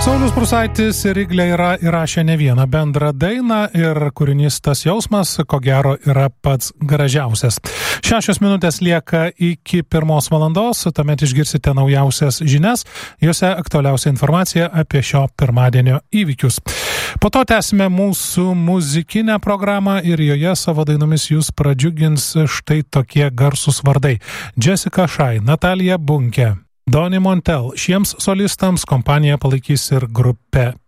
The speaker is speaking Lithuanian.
Saulius Prūsaitis ir Iglė yra įrašę ne vieną bendrą dainą ir kūrinys Tas jausmas, ko gero, yra pats gražiausias. 6 minutės lieka iki 1 valandos, tuomet išgirsite naujausias žinias, juose aktualiausia informacija apie šio pirmadienio įvykius. Po to tęsime mūsų muzikinę programą ir joje savo dainomis jūs pradžiugins štai tokie garsūs vardai: Jessica Shy, Natalija Bunke, Donny Montel. Šiems solistams kompaniją palaikys ir grupė